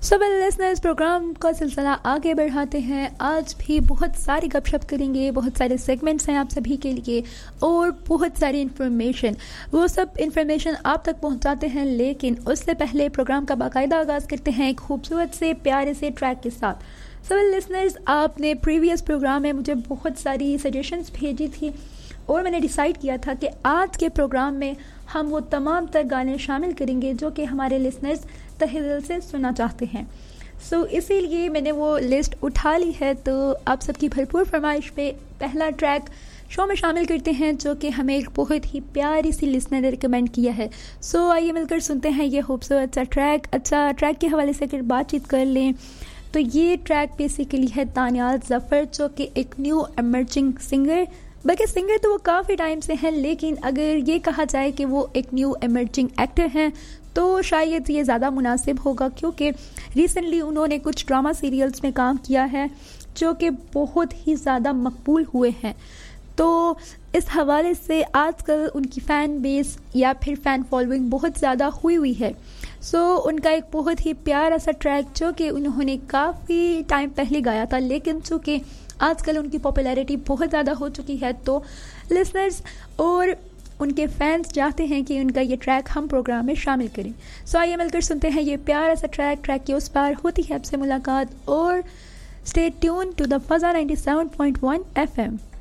Well listeners, programme का सिलसिला आगे बढ़ाते हैं। आज भी बहुत सारी गपशप करेंगे, बहुत सारे सेगमेंट्स हैं आप सभी के लिए और बहुत सारी इन्फॉर्मेशन। वो सब इन्फॉर्मेशन आप तक पहुंचाते हैं, लेकिन उससे पहले प्रोग्राम का बाकायदा आगाज़ करते हैं एक खूबसूरत से प्यारे से ट्रैक के साथ। वेल लिसनर्स, आपने प्रीवियस प्रोग्राम में मुझे बहुत सारी सजेशंस भेजी थी और मैंने डिसाइड किया था कि आज के प्रोग्राम में हम वो तमाम तर गाने शामिल करेंगे जो कि हमारे लिसनर्स तहे दिल से सुनना चाहते हैं। इसीलिए मैंने वो लिस्ट उठा ली है। तो आप सबकी भरपूर फरमाइश पे पहला ट्रैक शो में शामिल करते हैं जो कि हमें एक बहुत ही प्यारी सी लिसनर ने रिकमेंड किया है। आइए मिलकर सुनते हैं ये खूबसूरत सा ट्रैक। अच्छा, ट्रैक के हवाले से अगर बातचीत कर लें तो ये ट्रैक बेसिकली है तानियाल ज़फ़र, जो कि एक न्यू एमर्जिंग सिंगर, बल्कि सिंगर तो वो काफ़ी टाइम से हैं, लेकिन अगर ये कहा जाए कि वो एक न्यू एमर्जिंग एक्टर हैं तो शायद ये ज़्यादा मुनासिब होगा, क्योंकि रिसेंटली उन्होंने कुछ ड्रामा सीरियल्स में काम किया है जो कि बहुत ही ज़्यादा मकबूल हुए हैं। तो इस हवाले से आजकल उनकी फ़ैन बेस या फिर फ़ैन फॉलोइंग बहुत ज़्यादा हुई है। उनका एक बहुत ही प्यारा सा ट्रैक जो कि उन्होंने काफ़ी टाइम पहले गाया था, लेकिन चूँकि आजकल उनकी पॉपुलैरिटी बहुत ज़्यादा हो चुकी है तो लिसनर्स और उनके फैंस चाहते हैं कि उनका ये ट्रैक हम प्रोग्राम में शामिल करें। आइए मिलकर सुनते हैं ये प्यारा सा ट्रैक। ट्रैक के उस पार होती है आपसे मुलाकात और stay tune to the फज़ा 97.1 FM।